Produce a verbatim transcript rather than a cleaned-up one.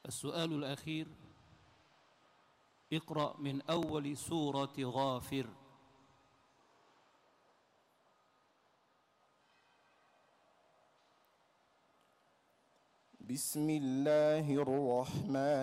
السؤال الأخير: اقرأ من أول سورة غافر. بسم الله الرحمن